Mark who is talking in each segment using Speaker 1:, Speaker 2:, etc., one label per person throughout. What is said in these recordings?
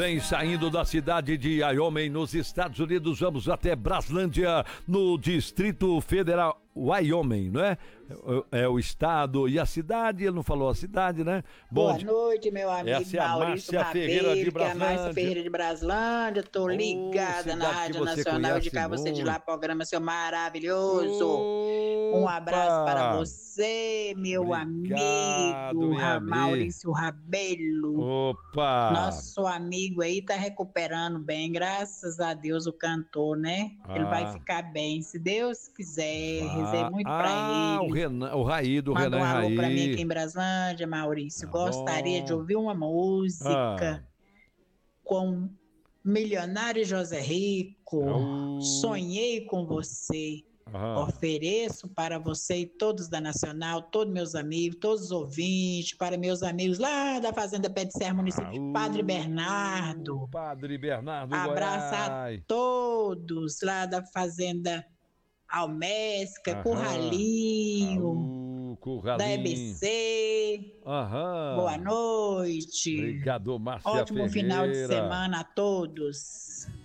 Speaker 1: Bem, saindo da cidade de Wyoming, nos Estados Unidos, vamos até Braslândia, no Distrito Federal. Wyoming, não é? É o estado e a cidade, ele não falou a cidade, né?
Speaker 2: Boa noite, meu amigo
Speaker 1: essa é a
Speaker 2: Maurício
Speaker 1: Márcia Ferreira de
Speaker 2: Rabelo, que é a
Speaker 1: Braslândia.
Speaker 2: Márcia Ferreira de Braslândia. Tô ligada na
Speaker 1: cidade que
Speaker 2: Rádio
Speaker 1: você
Speaker 2: Nacional de
Speaker 1: conhece
Speaker 2: cá, você de
Speaker 1: muito.
Speaker 2: lá, programa seu maravilhoso. Um abraço para você, meu
Speaker 1: Obrigado,
Speaker 2: amigo
Speaker 1: minha amiga.
Speaker 2: Maurício Rabelo.
Speaker 1: Opa!
Speaker 2: Nosso amigo aí tá recuperando bem, graças a Deus, o cantor, né? Ele vai ficar bem, se Deus quiser. Rezei muito pra ele.
Speaker 1: O Renan, o Raí, do
Speaker 2: Manda
Speaker 1: Renan
Speaker 2: um alô
Speaker 1: Raí.
Speaker 2: pra mim aqui em Braslândia, Maurício.
Speaker 1: Tá
Speaker 2: Gostaria
Speaker 1: bom.
Speaker 2: de ouvir uma música com Milionário José Rico. Sonhei com você. Ofereço para você e todos da Nacional, todos meus amigos, todos os ouvintes, para meus amigos lá da Fazenda Pé de Serra, município de Padre Bernardo.
Speaker 1: Padre Bernardo,
Speaker 2: Abraço a
Speaker 1: Goiás.
Speaker 2: todos lá da Fazenda Almesca, Curralinho, da EBC. Boa noite.
Speaker 1: Obrigado, Márcia
Speaker 2: Ótimo
Speaker 1: Ferreira.
Speaker 2: final de semana a todos.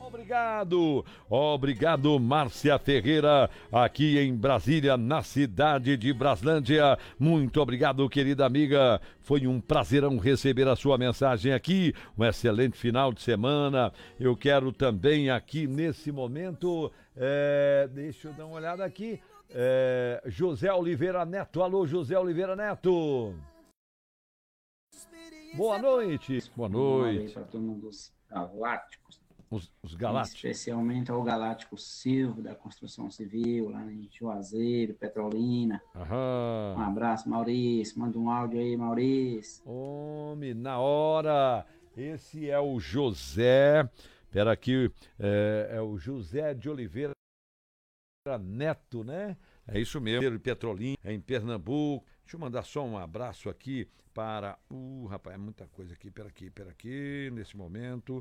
Speaker 1: Obrigado, Márcia Ferreira, aqui em Brasília, na cidade de Braslândia. Muito obrigado, querida amiga. Foi um prazerão receber a sua mensagem aqui. Um excelente final de semana. Eu quero também aqui nesse momento, deixa eu dar uma olhada aqui, José Oliveira Neto. Alô, José Oliveira Neto. Boa noite. Boa noite.
Speaker 3: Para todo mundo dos galácticos.
Speaker 1: Os galácticos.
Speaker 3: Especialmente ao Galáctico Silvio, da Construção Civil, lá em Juazeiro, Petrolina. Um abraço, Maurício. Manda um áudio aí, Maurício.
Speaker 1: Homem, na hora. Esse é o José. Espera aqui. É o José de Oliveira Neto, né? É isso mesmo. Petrolina, em Pernambuco. Deixa eu mandar só um abraço aqui para... rapaz, é muita coisa aqui. Pera aqui, nesse momento.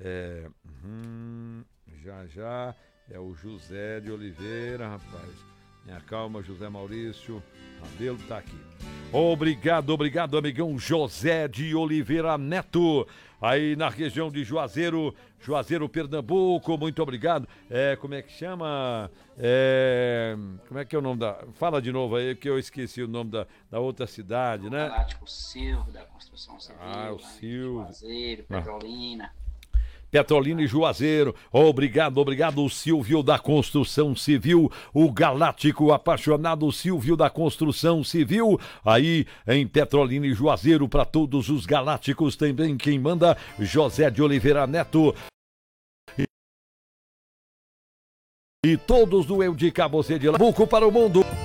Speaker 1: Já. É o José de Oliveira, rapaz. Minha calma, José Maurício. Rabelo tá aqui. Obrigado, amigão José de Oliveira Neto. Aí na região de Juazeiro, Pernambuco, muito obrigado. Como é que chama? Como é que é o nome da... Fala de novo aí, que eu esqueci o nome da outra cidade, né?
Speaker 3: Galáctico Silvio, da Construção Civil.
Speaker 1: O Silvio.
Speaker 3: Juazeiro, Petrolina.
Speaker 1: Petrolina e Juazeiro, obrigado, o Silvio da Construção Civil, o galáctico apaixonado Silvio da Construção Civil, aí em Petrolina e Juazeiro, para todos os galácticos também, quem manda, José de Oliveira Neto. E todos do Eu de Cabo de Pernambuco para o mundo.